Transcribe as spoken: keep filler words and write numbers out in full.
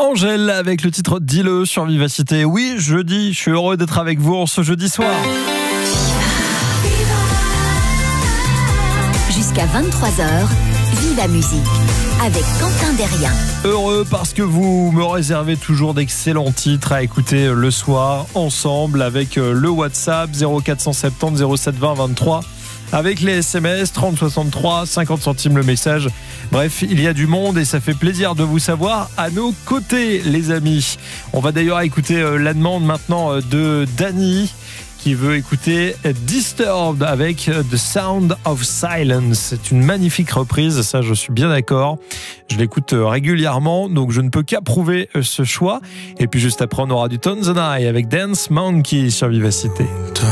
Angèle avec le titre Dis-le sur Vivacité. Oui, jeudi, je suis heureux d'être avec vous en ce jeudi soir. Jusqu'à vingt-trois heures, Viva Musique avec Quentin Derrien. Heureux parce que vous me réservez toujours d'excellents titres à écouter le soir ensemble avec le WhatsApp zéro quatre cent soixante-dix zéro sept vingt vingt-trois. Avec les S M S trente soixante-trois, cinquante centimes le message. Bref, il y a du monde et ça fait plaisir de vous savoir à nos côtés, les amis. On va d'ailleurs écouter la demande maintenant de Dany qui veut écouter Disturbed avec The Sound of Silence. C'est une magnifique reprise, ça je suis bien d'accord. Je l'écoute régulièrement, donc je ne peux qu'approuver ce choix. Et puis juste après, on aura du Tones and I avec Dance Monkey sur Vivacité.